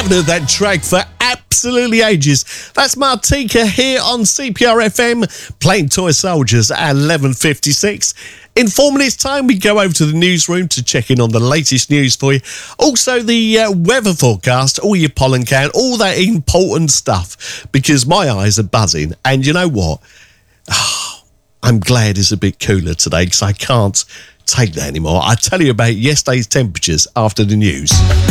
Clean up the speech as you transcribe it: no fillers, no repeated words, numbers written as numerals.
haven't heard that track for absolutely ages. That's Martika here on CPR FM, playing Toy Soldiers at 11:56. In 4 minutes' time, we go over to the newsroom to check in on the latest news for you. Also, the weather forecast, all your pollen count, all that important stuff, because my eyes are buzzing. And you know what? I'm glad it's a bit cooler today because I can't take that anymore. I'll tell you about yesterday's temperatures after the news.